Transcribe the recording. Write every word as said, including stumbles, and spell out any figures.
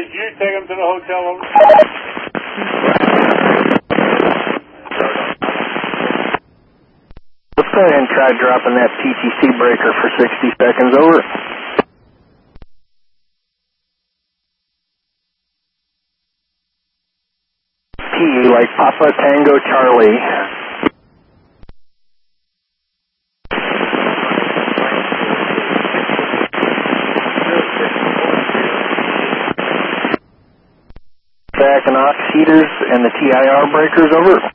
did you take them to the hotel? Over? Let's go ahead and try dropping that P T C breaker for sixty seconds. Over. P, like Papa Tango Charlie. Back and ox heaters and the T I R breakers. Over.